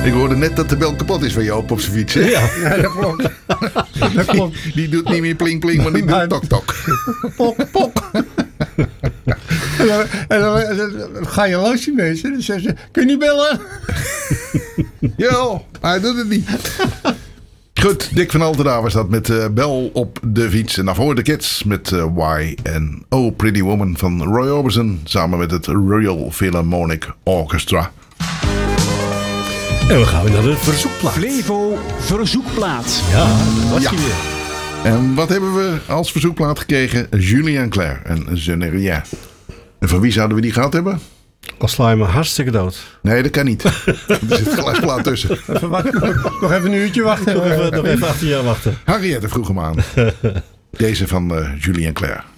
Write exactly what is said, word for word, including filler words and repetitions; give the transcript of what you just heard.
Ik hoorde net dat de bel kapot is van Joop op zijn fiets. Hè? Ja, ja, dat klopt. Dat klopt. Die, die doet niet meer pling pling, maar die doet tok tok. Pok, pok. En dan, en dan, en dan ga je langs die mensen en dan zeggen ze, kun je niet bellen? Ja, hij doet het niet. Goed, Dick van Altena was dat met uh, Bel op de fiets. En daarvoor de Kids met uh, Why en Oh Pretty Woman van Roy Orbison. Samen met het Royal Philharmonic Orchestra. En we gaan weer naar de verzoekplaat. Flevo verzoekplaat. Ja, dat was Ja. hij weer. En wat hebben we als verzoekplaat gekregen? Julien Clerc en Je ne rien. En van wie zouden we die gehad hebben? Al sla je me hartstikke dood. Nee, dat kan niet. Er zit een glasplaat tussen. Even wachten, nog even een uurtje wachten. Nog even, nog even achttien jaar wachten. Henriette vroeg hem aan. Deze van uh, Julien Clerc.